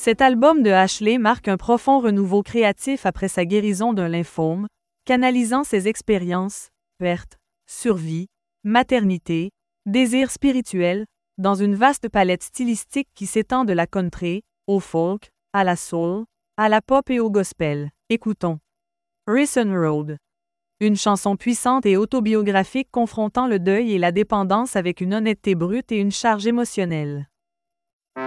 Cet album de Ashley marque un profond renouveau créatif après sa guérison d'un lymphome, canalisant ses expériences, perte, survie, maternité, désir spirituel, dans une vaste palette stylistique qui s'étend de la country, au folk, à la soul, à la pop et au gospel. Écoutons Risen Road. Une chanson puissante et autobiographique confrontant le deuil et la dépendance avec une honnêteté brute et une charge émotionnelle.